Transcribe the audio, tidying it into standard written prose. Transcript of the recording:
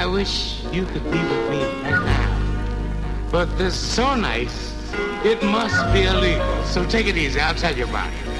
I wish you could be with me right now. But this is so nice, it must be illegal. So take it easy, I'll tell you about it.